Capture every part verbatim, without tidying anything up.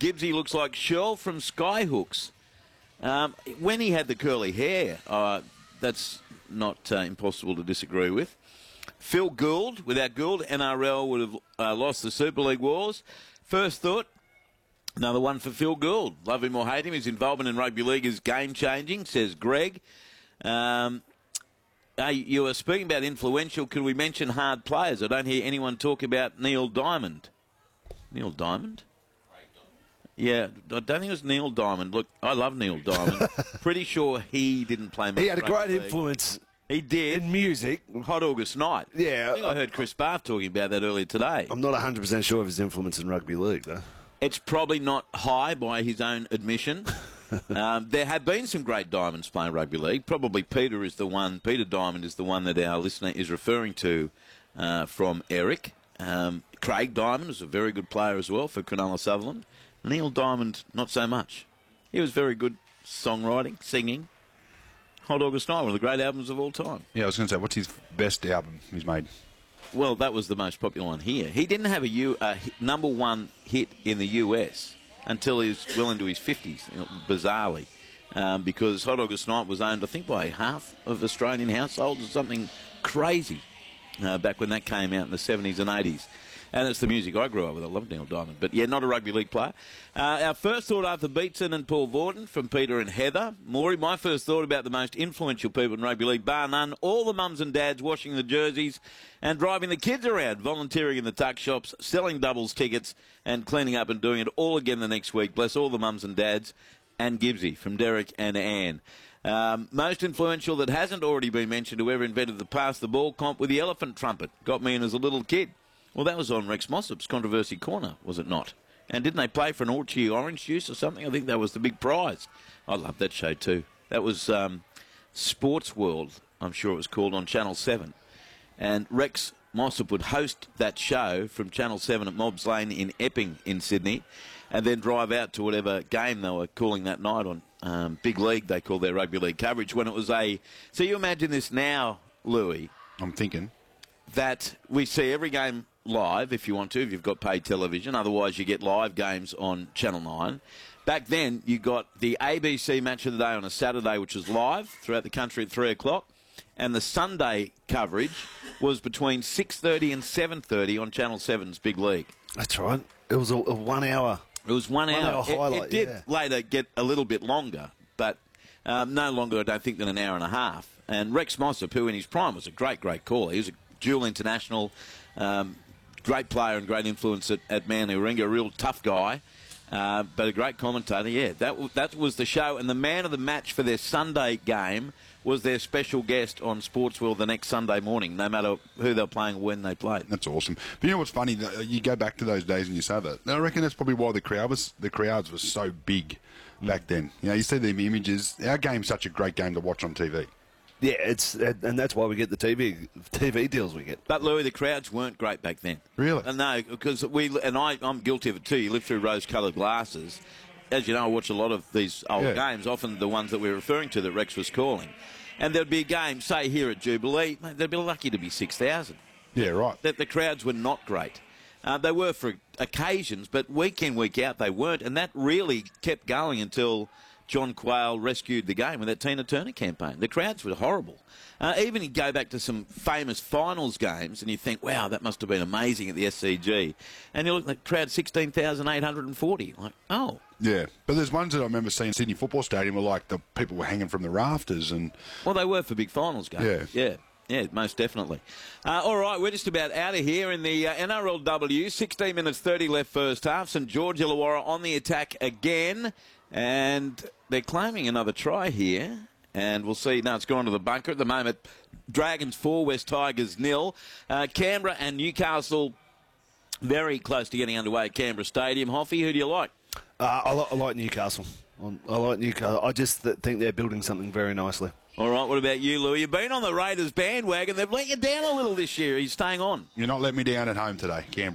Gibbsy looks like Shirl from Skyhooks. Um, when he had the curly hair, uh, that's not uh, impossible to disagree with. Phil Gould, without Gould, N R L would have uh, lost the Super League wars. First thought, another one for Phil Gould. Love him or hate him, his involvement in rugby league is game-changing, says Greg. Um, hey, you were speaking about influential. Could we mention hard players? I don't hear anyone talk about Neil Diamond. Neil Diamond? Yeah, I don't think it was Neil Diamond. Look, I love Neil Diamond. Pretty sure he didn't play much. He had a great league. influence. He did. In music. Hot August Night. Yeah. I think I heard Chris Barth talking about that earlier today. I'm not one hundred percent sure of his influence in rugby league, though. It's probably not high by his own admission. um, there have been some great diamonds playing rugby league. Probably Peter is the one, Peter Diamond is the one that our listener is referring to uh, from Eric. Um, Craig Diamond was a very good player as well for Cronulla Sutherland. Neil Diamond, not so much. He was very good songwriting, singing. Hot August Night, one of the great albums of all time. Yeah, I was going to say, what's his best album he's made? Well, that was the most popular one here. He didn't have a U, uh, number one hit in the U S until he was well into his fifties, you know, bizarrely, um, because Hot August Night was owned, I think, by half of Australian households or something crazy uh, back when that came out in the seventies and eighties. And it's the music I grew up with. I love Neil Diamond. But, yeah, not a rugby league player. Uh, our first thought after Beatson and Paul Vorden from Peter and Heather. Maury, my first thought about the most influential people in rugby league, bar none, all the mums and dads washing the jerseys and driving the kids around, volunteering in the tuck shops, selling doubles tickets and cleaning up and doing it all again the next week. Bless all the mums and dads. And Gibbsy from Derek and Anne. Um, most influential that hasn't already been mentioned, whoever invented the pass the ball comp with the elephant trumpet. Got me in as a little kid. Well, that was on Rex Mossop's Controversy Corner, was it not? And didn't they play for an Orchie orange juice or something? I think that was the big prize. I love that show too. That was um, Sports World, I'm sure it was called, on Channel seven. And Rex Mossop would host that show from Channel seven at Mobbs Lane in Epping in Sydney and then drive out to whatever game they were calling that night on um, Big League, they called their rugby league coverage, when it was a... So you imagine this now, Louis. I'm thinking. That we see every game live, if you want to, if you've got paid television. Otherwise, you get live games on Channel nine. Back then, you got the A B C Match of the Day on a Saturday, which was live throughout the country at three o'clock. And the Sunday coverage was between six thirty and seven thirty on Channel seven's Big League. That's right. It was a, a one hour. It was one, one hour. hour highlight, it, it did yeah. later get a little bit longer, but um, no longer, I don't think, than an hour and a half. And Rex Mossop, who in his prime was a great, great caller. He was a dual international, um, great player and great influence at, at Manly Warringah, a real tough guy, uh, but a great commentator. Yeah, that, w- that was the show. And the man of the match for their Sunday game was their special guest on Sports World the next Sunday morning, no matter who they're playing or when they played. That's awesome. But you know what's funny? You go back to those days and you say that. I reckon that's probably why the crowd was the crowds were so big back then. You know, you see the images. Our game's such a great game to watch on T V. Yeah, it's and that's why we get the T V T V deals we get. But Louis, the crowds weren't great back then. Really? Uh, no, because we and I, I'm guilty of it too. You live through rose-coloured glasses. As you know, I watch a lot of these old Yeah. games, often the ones that we're referring to that Rex was calling. And there'd be a game, say here at Jubilee, mate, they'd be lucky to be six thousand. Yeah, right. That the crowds were not great. Uh, they were for occasions, but week in, week out, they weren't. And that really kept going until John Quayle rescued the game with that Tina Turner campaign. The crowds were horrible. Uh, even you go back to some famous finals games and you think, wow, that must have been amazing at the S C G. And you look at the crowd, sixteen thousand eight hundred forty. Like, oh. Yeah, but there's ones that I remember seeing Sydney Football Stadium where, like, the people were hanging from the rafters and... Well, they were for big finals games. Yeah. Yeah. Yeah, most definitely. Uh, all right, we're just about out of here in the uh, N R L W. sixteen minutes thirty left first half. St George Illawarra on the attack again. And they're claiming another try here. And we'll see. Now it's gone to the bunker at the moment. Dragons four, West Tigers nil. Uh, Canberra and Newcastle very close to getting underway at Canberra Stadium. Hoffy, who do you like? Uh, I, li- I like Newcastle. I like Newcastle. I just th- think they're building something very nicely. All right, what about you, Louis? You've been on the Raiders bandwagon. They've let you down a little this year. Are you staying on? You're not letting me down at home today, Canberra.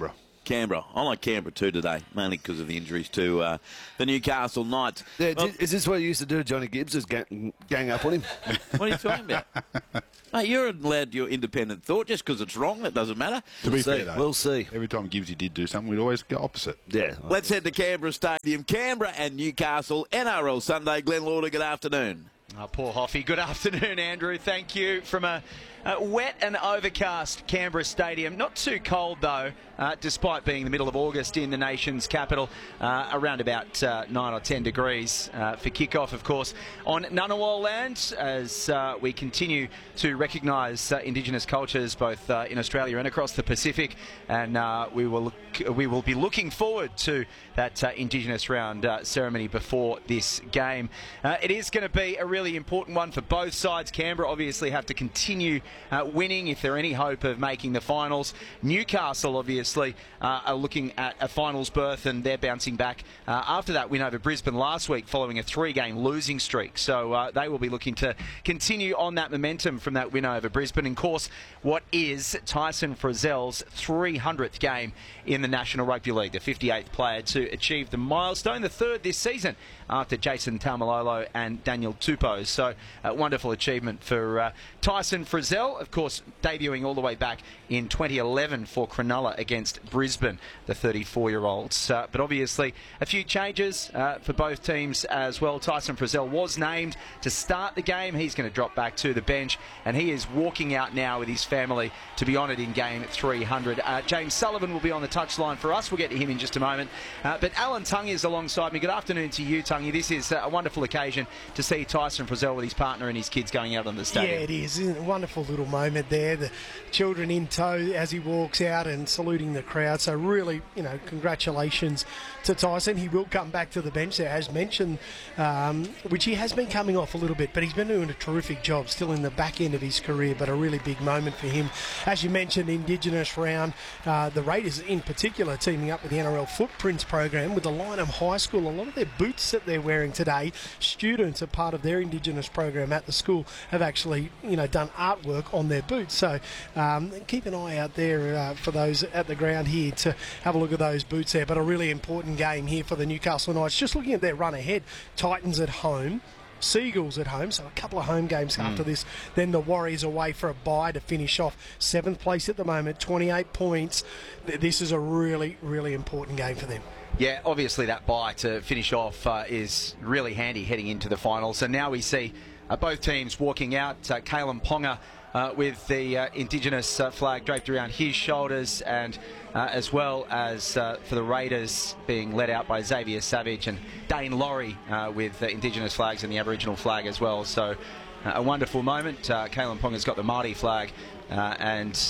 Canberra. I like Canberra too today, mainly because of the injuries to uh, the Newcastle Knights. Yeah, Well, is this what you used to do to Johnny Gibbs, is gang, gang up on him? what are you talking about? Mate, you're allowed your independent thought. Just because it's wrong, that doesn't matter. To be We'll fair, see. though, We'll see. every time Gibbsy did do something, we'd always go opposite. Yeah. Let's head to Canberra Stadium. Canberra and Newcastle, N R L Sunday. Glenn Lauder, good afternoon. Oh, poor Hoffy. Good afternoon, Andrew. Thank you. From a, a wet and overcast Canberra Stadium. Not too cold, though, uh, despite being the middle of August in the nation's capital. Uh, around about uh, nine or ten degrees uh, for kickoff, of course, on Ngunnawal land, as uh, we continue to recognise uh, Indigenous cultures both uh, in Australia and across the Pacific. And uh, we will look, we will be looking forward to that uh, Indigenous round uh, ceremony before this game. Uh, it is going to be a really important one for both sides. Canberra obviously have to continue uh, winning if they're any hope of making the finals. Newcastle obviously uh, are looking at a finals berth, and they're bouncing back uh, after that win over Brisbane last week following a three-game losing streak. So uh, they will be looking to continue on that momentum from that win over Brisbane. And of course, what is Tyson Frizzell's three hundredth game in the National Rugby League, the fifty-eighth player to achieve the milestone, the third this season after Jason Taumalolo and Daniel Tupou. So a wonderful achievement for uh, Tyson Frizzell, of course debuting all the way back in twenty eleven for Cronulla against Brisbane, the thirty-four-year-olds. Uh, but obviously a few changes uh, for both teams as well. Tyson Frizzell was named to start the game. He's going to drop back to the bench, and he is walking out now with his family to be honoured in game three hundred. Uh, James Sullivan will be on the touchline for us. We'll get to him in just a moment. Uh, but Alan Tongue is alongside me. Good afternoon to you, Tongue. This is a wonderful occasion to see Tyson Frizzell with his partner and his kids going out on the stadium. Yeah, it is. Isn't it? A wonderful little moment there. The children in tow as he walks out and saluting the crowd. So really, you know, congratulations to Tyson. He will come back to the bench there, as mentioned, um, which he has been coming off a little bit, but he's been doing a terrific job still in the back end of his career, but a really big moment for him. As you mentioned, Indigenous round, uh, the Raiders in particular teaming up with the N R L Footprints program with the Lyneham High School. A lot of their boots that they're wearing today, students, are part of their Indigenous program at the school, have actually, you know, done artwork on their boots. So um, keep an eye out there uh, for those at the ground here to have a look at those boots there. But a really important game here for the Newcastle Knights. Just looking at their run ahead, Titans at home, Seagulls at home, so a couple of home games mm. after this. Then the Warriors away for a bye to finish off. Seventh place at the moment, twenty-eight points. This is a really, really important game for them. Yeah, obviously that bye to finish off uh, is really handy heading into the finals. And now we see uh, both teams walking out. Uh, Kalen Ponga uh, with the uh, Indigenous uh, flag draped around his shoulders, and uh, as well as uh, for the Raiders being led out by Xavier Savage and Dane Laurie uh, with the Indigenous flags and the Aboriginal flag as well. So uh, a wonderful moment. Uh, Kalen Ponga's got the Māori flag uh, and...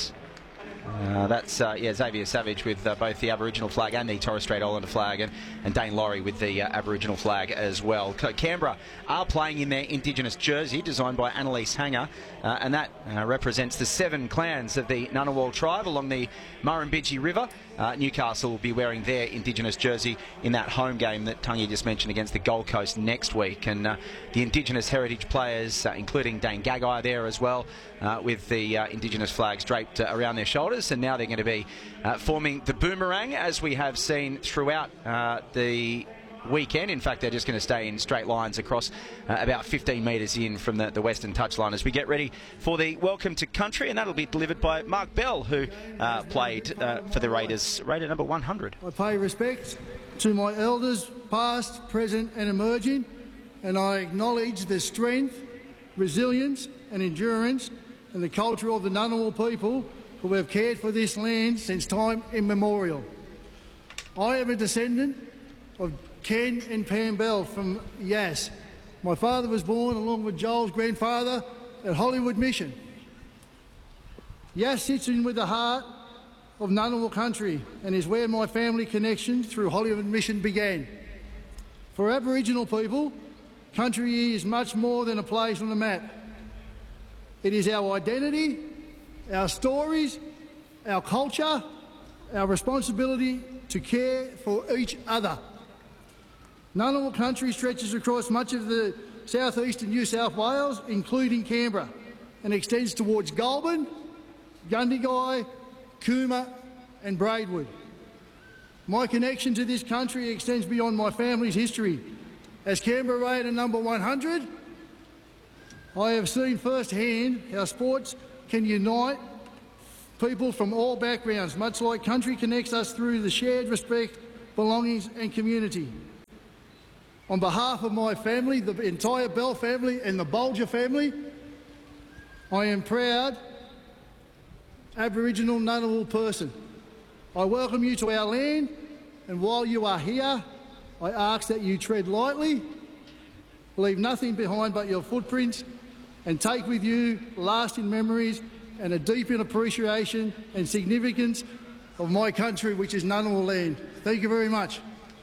Uh, that's uh, yeah, Xavier Savage with uh, both the Aboriginal flag and the Torres Strait Islander flag, and, and Dane Laurie with the uh, Aboriginal flag as well. C- Canberra are playing in their Indigenous jersey designed by Annalise Hanger, uh, and that uh, represents the seven clans of the Ngunnawal tribe along the Murrumbidgee River. Uh, Newcastle will be wearing their Indigenous jersey in that home game that Tungy just mentioned against the Gold Coast next week. And uh, the Indigenous heritage players, uh, including Dane Gagai there as well, uh, with the uh, Indigenous flags draped uh, around their shoulders. And now they're going to be uh, forming the boomerang, as we have seen throughout uh, the weekend. In fact, they're just going to stay in straight lines across uh, about fifteen metres in from the, the western touchline as we get ready for the Welcome to Country, and that'll be delivered by Mark Bell, who uh, played uh, for the Raiders, Raider number one hundred. I pay respect to my elders, past, present and emerging, and I acknowledge the strength, resilience and endurance and the culture of the Ngunnawal people who have cared for this land since time immemorial. I am a descendant of Ken and Pam Bell from Yass. My father was born, along with Joel's grandfather, at Hollywood Mission. Yass sits in with the heart of Ngunnawal country and is where my family connection through Hollywood Mission began. For Aboriginal people, country is much more than a place on the map. It is our identity, our stories, our culture, our responsibility to care for each other. Ngunnawal country stretches across much of the southeastern New South Wales, including Canberra, and extends towards Goulburn, Gundagai, Cooma and Braidwood. My connection to this country extends beyond my family's history. As Canberra Raider number one hundred, I have seen firsthand how sports can unite people from all backgrounds, much like country connects us through the shared respect, belongings and community. On behalf of my family, the entire Bell family and the Bolger family, I am proud Aboriginal Ngunnawal person. I welcome you to our land, and while you are here, I ask that you tread lightly, leave nothing behind but your footprints, and take with you lasting memories and a deep appreciation and significance of my country, which is Ngunnawal land. Thank you very much.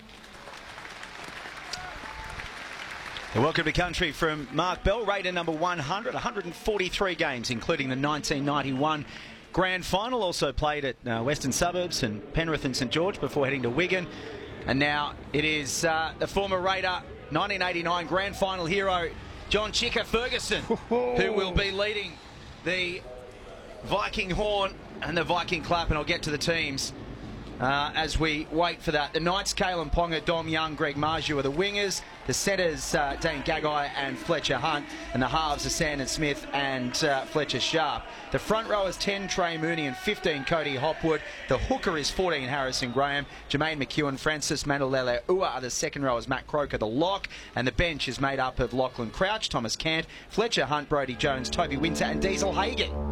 Welcome to country from Mark Bell, Raider number one hundred, one hundred forty-three games, including the nineteen ninety-one Grand Final. Also played at uh, Western Suburbs and Penrith and St George before heading to Wigan. And now it is uh, the former Raider nineteen eighty-nine Grand Final hero, John Chicka Ferguson, who will be leading the Viking horn and the Viking clap, and I'll get to the teams uh, as we wait for that. The Knights, Kalen Ponga, Dom Young, Greg Marju are the wingers. The centres, uh, Dane Gagai and Fletcher Hunt. And the halves are Sandon Smith and uh, Fletcher Sharp. The front row is ten, Trey Mooney, and fifteen, Cody Hopwood. The hooker is fourteen, Harrison Graham. Jermaine McEwen, Francis Mandalele Ua are the second rowers, Matt Croker, the lock. And the bench is made up of Lachlan Crouch, Thomas Cant, Fletcher Hunt, Brodie Jones, Toby Winter and Diesel Hagen.